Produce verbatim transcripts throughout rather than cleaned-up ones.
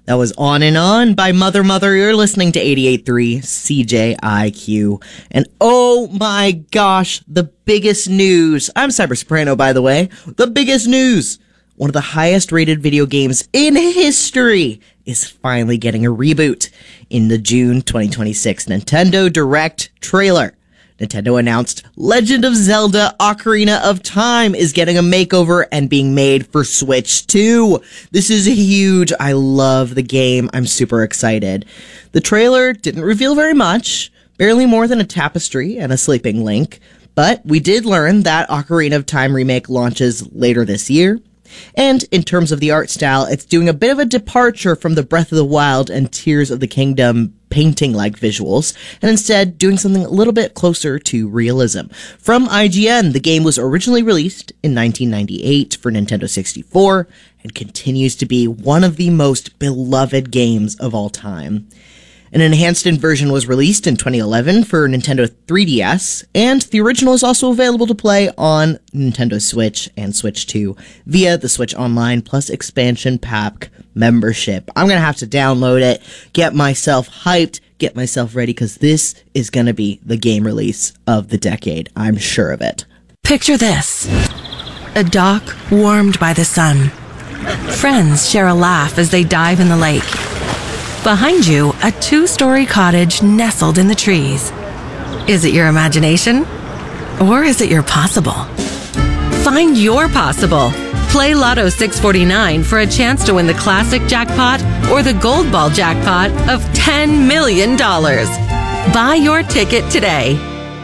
That was On and On by Mother Mother. You're listening to eighty-eight point three C J I Q. And oh my gosh, the biggest news. I'm Cyber Soprano, by the way. The biggest news. One of the highest rated video games in history is finally getting a reboot. In the June twenty twenty-six Nintendo Direct trailer, Nintendo announced Legend of Zelda Ocarina of Time is getting a makeover and being made for Switch two. This is huge. I love the game. I'm super excited. The trailer didn't reveal very much, barely more than a tapestry and a sleeping Link, but we did learn that Ocarina of Time remake launches later this year. And in terms of the art style, it's doing a bit of a departure from the Breath of the Wild and Tears of the Kingdom painting-like visuals, and instead doing something a little bit closer to realism. From I G N, the game was originally released in nineteen ninety-eight for Nintendo sixty-four, and continues to be one of the most beloved games of all time. An enhanced version was released in twenty eleven for Nintendo three D S, and the original is also available to play on Nintendo Switch and Switch two via the Switch Online Plus Expansion Pack membership. I'm gonna have to download it, get myself hyped, get myself ready, because this is gonna be the game release of the decade. I'm sure of it. Picture this. A dock warmed by the sun. Friends share a laugh as they dive in the lake. Behind you, a two-story cottage nestled in the trees. Is it your imagination? Or is it your possible? Find your possible. Play Lotto six forty-nine for a chance to win the classic jackpot or the gold ball jackpot of ten million dollars. Buy your ticket today.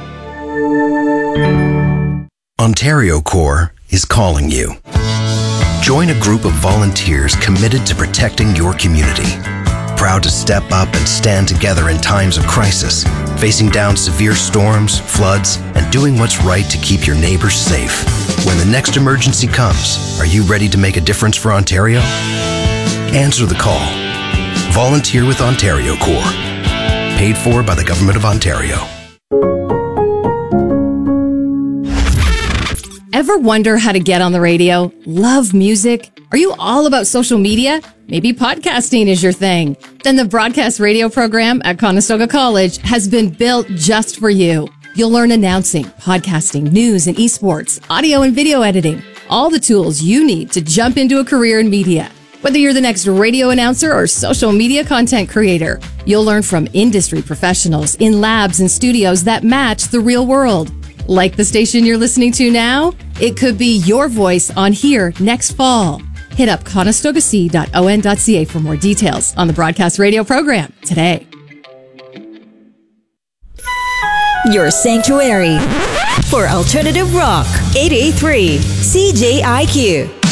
Ontario Corps is calling you. Join a group of volunteers committed to protecting your community. Proud to step up and stand together in times of crisis, facing down severe storms, floods, and doing what's right to keep your neighbors safe. When the next emergency comes, are you ready to make a difference for Ontario? Answer the call. Volunteer with Ontario Corps. Paid for by the Government of Ontario. Ever wonder how to get on the radio? Love music? Are you all about social media? Maybe podcasting is your thing. Then the broadcast radio program at Conestoga College has been built just for you. You'll learn announcing, podcasting, news and esports, audio and video editing, all the tools you need to jump into a career in media. Whether you're the next radio announcer or social media content creator, you'll learn from industry professionals in labs and studios that match the real world. Like the station you're listening to now? It could be your voice on here next fall. Hit up conestoga c dot o n dot c a for more details on the broadcast radio program today. Your sanctuary for alternative rock. eighty-eight point three C J I Q.